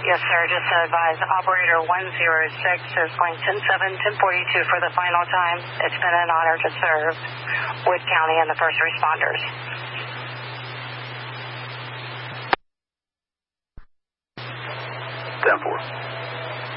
Yes, sir. Just to advise, operator 106 is going 10-7, 1042 for the final time. It's been an honor to serve Wood County and the first responders. 10-4.